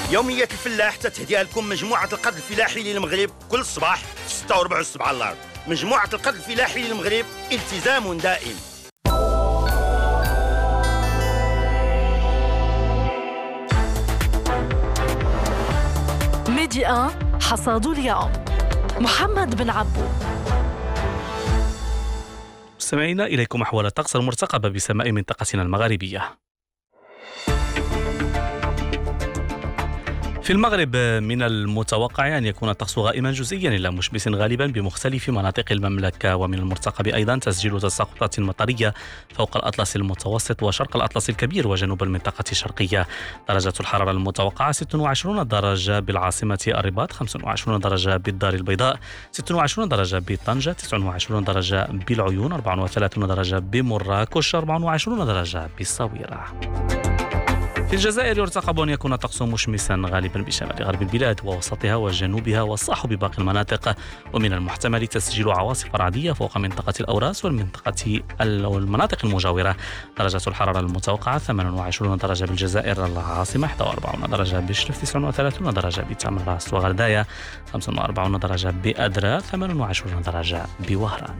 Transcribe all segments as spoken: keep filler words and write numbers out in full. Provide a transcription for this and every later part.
يومية الفلاح تتهديها لكم مجموعة القرض الفلاحي للمغرب كل صباح في ستة وربع الصبح على الأرض. مجموعة القرض الفلاحي للمغرب، التزام دائم. ميديا حصاد اليوم، محمد بن عبو. مستمعينا، إليكم أحوال الطقس المرتقبة بسماء منطقتنا المغاربية. في المغرب من المتوقع أن يكون الطقس غائما جزئيا إلى مشمس غالبا بمختلف مناطق المملكة، ومن المرتقب أيضا تسجيل تساقطات مطرية فوق الأطلس المتوسط وشرق الأطلس الكبير وجنوب المنطقة الشرقية. درجة الحرارة المتوقعة ستة وعشرين درجة بالعاصمة الرباط، خمسة وعشرين درجة بالدار البيضاء، ستة وعشرين درجة بطنجة، تسعة وعشرين درجة بالعيون، أربعة وثلاثين درجة بمراكش، أربعة وعشرين درجة بالصويرة. في الجزائر يرتقب أن يكون الطقس مشمسا غالبا بشمال غرب البلاد ووسطها وجنوبها والصحو بباقي المناطق، ومن المحتمل تسجيل عواصف رعدية فوق منطقة الأوراس والمنطقة والمناطق المجاورة. درجة الحرارة المتوقعة ثمانية وعشرين درجة بالجزائر العاصمة، واحد وأربعين درجة بشرف، تسعة وثلاثين درجة بتمراس وغردايا، خمسة وأربعين درجة بأدرا، ثمانية وعشرين درجة بوهران.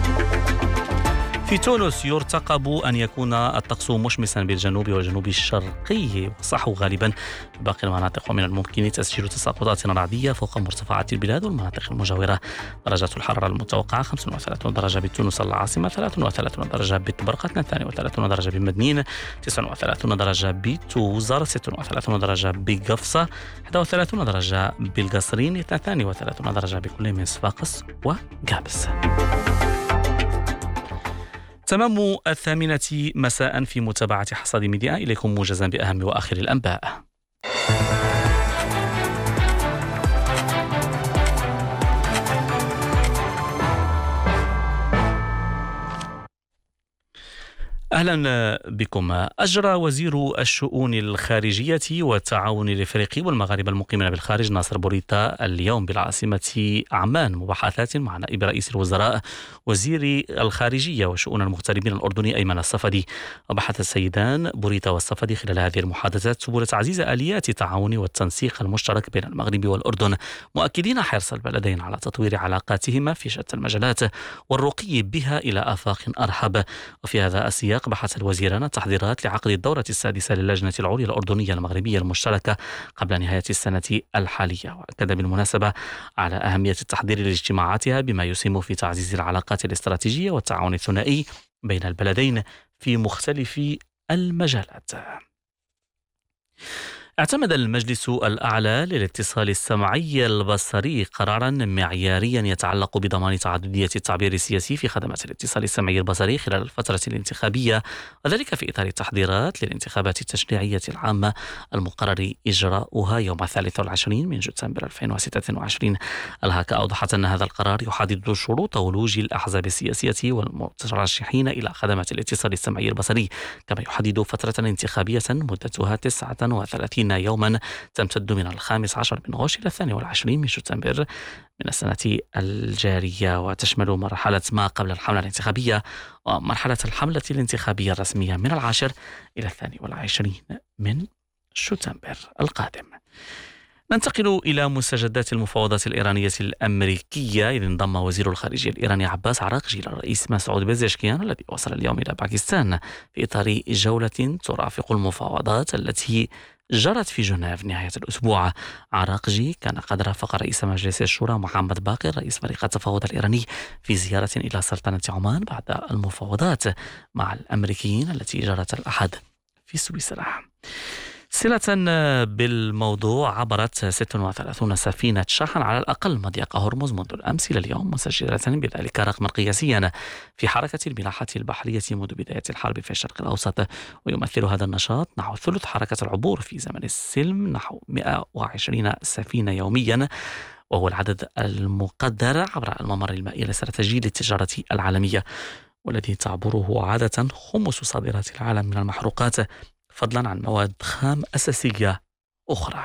في تونس يرتقب أن يكون الطقس مشمسا بالجنوب والجنوب الشرقي وصحو غالبا في باقي المناطق، ومن الممكن تسجيل تساقطات رعدية فوق مرتفعات البلاد والمناطق المجاورة. درجة الحرارة المتوقعة خمسة وثلاثين درجة بتونس العاصمة، ثلاثة وثلاثين درجة بطبرقة، اثنين وثلاثين درجة بمدنين، تسعة وثلاثين درجة بتوزر، ستة وثلاثين درجة بقفصة، واحد وثلاثين درجة بالقصرين، اثنين وثلاثين درجة بكل من صفاقس وقابس. تمام الثامنة مساء في متابعة حصاد ميديا، إليكم موجزا بأهم وآخر الأنباء. أهلا بكم. أجرى وزير الشؤون الخارجية والتعاون الإفريقي والمغاربة المقيمين بالخارج ناصر بوريتا اليوم بالعاصمة عمان مباحثات مع نائب رئيس الوزراء وزير الخارجية وشؤون المغتربين الأردني أيمن الصفدي. وبحث السيدان بوريتا والصفدي خلال هذه المحادثات سبل تعزيز آليات التعاون والتنسيق المشترك بين المغرب والأردن، مؤكدين حرص البلدين على تطوير علاقاتهما في شتى المجالات والرقي بها إلى آفاق أرحب. وفي هذا السياق بحث الوزيران التحضيرات لعقد الدورة السادسة للجنة العليا الأردنية المغربية المشتركة قبل نهاية السنة الحالية، وأكد بالمناسبة على أهمية التحضير لاجتماعاتها بما يسهم في تعزيز العلاقات الاستراتيجية والتعاون الثنائي بين البلدين في مختلف المجالات. اعتمد المجلس الأعلى للاتصال السمعي البصري قراراً معيارياً يتعلق بضمان تعددية التعبير السياسي في خدمات الاتصال السمعي البصري خلال الفترة الانتخابية، وذلك في إطار التحضيرات للانتخابات التشريعية العامة المقرر إجراؤها يوم الثالث والعشرين من ديسمبر ألفين وستة وعشرين. الهاكا أوضحت أن هذا القرار يحدد شروط ولوج الأحزاب السياسية والمترشحين إلى خدمات الاتصال السمعي البصري، كما يحدد فترة انتخابية مدتها تسعة وثلاثين يوما تمتد من الخامس عشر من غوش إلى الثاني والعشرين من شتنبر من السنة الجارية، وتشمل مرحلة ما قبل الحملة الانتخابية ومرحلة الحملة الانتخابية الرسمية من العاشر إلى الثاني والعشرين من شتنبر القادم. ننتقل إلى مستجدات المفاوضات الإيرانية الأمريكية، إذ انضم وزير الخارجية الإيراني عباس عراقجي إلى الرئيس مسعود بيزشكيان الذي وصل اليوم إلى باكستان في إطار جولة ترافق المفاوضات التي جرت في جنيف نهاية الأسبوع. عراقجي كان قد رافق رئيس مجلس الشورى محمد باقر رئيس فريق التفاوض الإيراني في زيارة إلى سلطنة عمان بعد المفاوضات مع الأمريكيين التي جرت الأحد في سويسرا. صلة بالموضوع، عبرت ستة وثلاثين سفينة شحن على الأقل مضيق هرمز منذ الأمس إلى اليوم، مسجلة بذلك رقما قياسيا في حركة الملاحة البحرية منذ بداية الحرب في الشرق الأوسط. ويمثل هذا النشاط نحو ثلث حركة العبور في زمن السلم، نحو مئة وعشرين سفينة يوميا، وهو العدد المقدر عبر الممر المائي الاستراتيجي للتجارة العالمية، والذي تعبره عادة خمس صادرات العالم من المحروقات، فضلا عن مواد خام أساسية أخرى.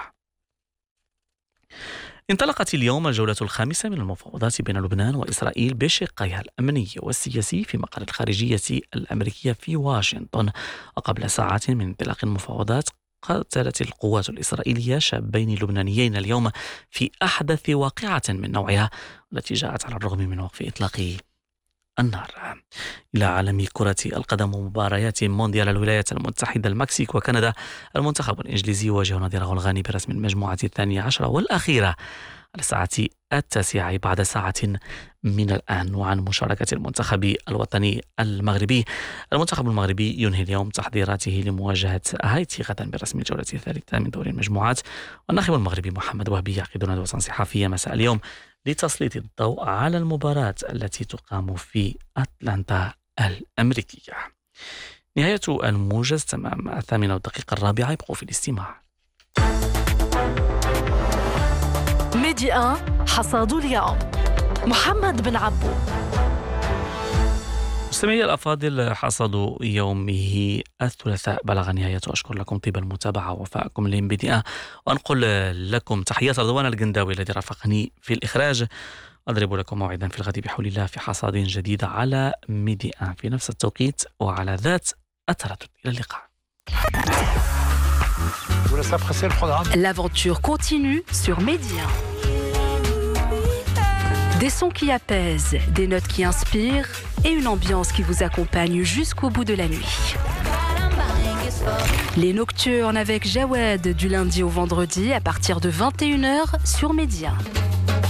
انطلقت اليوم الجولة الخامسة من المفاوضات بين لبنان وإسرائيل بشقيها الأمني والسياسي في مقر الخارجية الأمريكية في واشنطن. وقبل ساعات من انطلاق المفاوضات قتلت القوات الإسرائيلية شابين لبنانيين اليوم في أحدث واقعة من نوعها، التي جاءت على الرغم من وقف إطلاق النار. إلى عالم كرة القدم ومباريات مونديال الولايات المتحدة، المكسيك وكندا. المنتخب الإنجليزي يواجه نظيره الغاني برسم المجموعة الثانية عشرة والأخيرة على الساعة التاسعة بعد ساعة من الآن. وعن مشاركة المنتخب الوطني المغربي، المنتخب المغربي ينهي اليوم تحضيراته لمواجهة هايتي غدا برسم الجولة الثالثة من دور المجموعات. والناخب المغربي محمد وهبي يعقد ندوة صحفية مساء اليوم لتسليط الضوء على المباراة التي تقام في أتلانتا الأمريكية. نهاية الموجز تمام الثامنة والدقيقة الرابعة. يبقوا في الاستماع. ميديا حصاد اليوم محمد بن عبو. مستمعي الأفاضل، حصاد يومه الثلاثاء بلغ نهايته. أشكر لكم طيب المتابعة ووفاءكم للميديا، وأنقل لكم تحيات رضوان القنداوي الذي رافقني في الإخراج. أضرب لكم موعدا في الغد بحول الله في حصاد جديد على ميديا في نفس التوقيت وعلى ذات التردد. إلى اللقاء. L'aventure continue sur Média. Des sons qui apaisent, des notes qui inspirent et une ambiance qui vous accompagne jusqu'au bout de la nuit. Les Nocturnes avec Jawed du lundi au vendredi à partir de vingt et une heures sur Média.